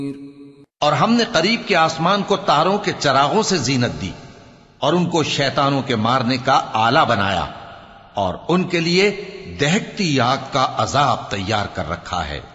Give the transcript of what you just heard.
और हमने करीब के आसमान को तारों के चरागों से जीनत दी और उनको शैतानों के मारने का आला बनाया और उनके लिए दहकती आग का अजाब तैयार कर रखा है।